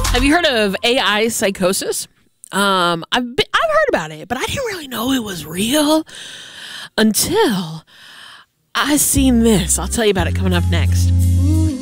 Have you heard of AI psychosis? I've heard about it, but I didn't really know it was real until I seen this. I'll tell you about it coming up next.